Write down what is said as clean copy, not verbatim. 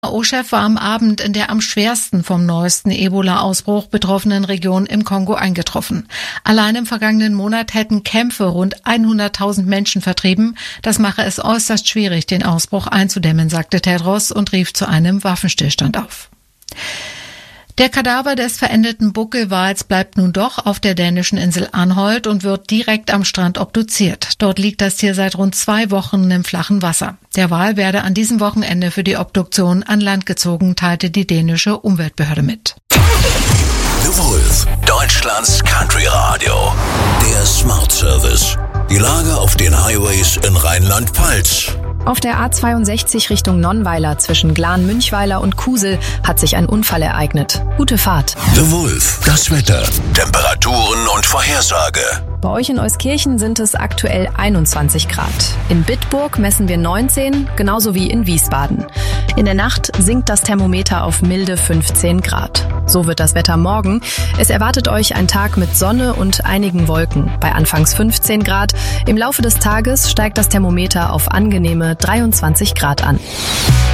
WHO-Chef war am Abend in der am schwersten vom neuesten Ebola-Ausbruch betroffenen Region im Kongo eingetroffen. Allein im vergangenen Monat hätten Kämpfe rund 100.000 Menschen vertrieben. Das mache es äußerst schwierig, den Ausbruch einzudämmen, sagte Tedros und rief zu einem Waffenstillstand auf. Der Kadaver des verendeten Buckelwals bleibt nun doch auf der dänischen Insel Anholt und wird direkt am Strand obduziert. Dort liegt das Tier seit rund 2 Wochen im flachen Wasser. Der Wal werde an diesem Wochenende für die Obduktion an Land gezogen, teilte die dänische Umweltbehörde mit. The Wolf, Deutschlands Country Radio. Der Smart Service. Die Lage auf den Highways in Rheinland-Pfalz. Auf der A62 Richtung Nonnweiler zwischen Glahn-Münchweiler und Kusel hat sich ein Unfall ereignet. Gute Fahrt. The Wolf, das Wetter, Temperaturen und Vorhersage. Bei euch in Euskirchen sind es aktuell 21 Grad. In Bitburg messen wir 19, genauso wie in Wiesbaden. In der Nacht sinkt das Thermometer auf milde 15 Grad. So wird das Wetter morgen. Es erwartet euch ein Tag mit Sonne und einigen Wolken. Bei anfangs 15 Grad. Im Laufe des Tages steigt das Thermometer auf angenehme 23 Grad an.